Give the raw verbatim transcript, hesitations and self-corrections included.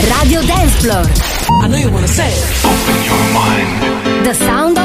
Radio Dance Floor. I know you wanna say it. Open your mind. The sound